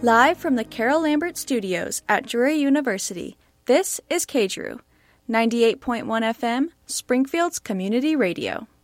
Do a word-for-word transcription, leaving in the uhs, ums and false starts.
Live from the Carol Lambert Studios at Drury University, this is K D R U, ninety-eight point one F M, Springfield's Community Radio.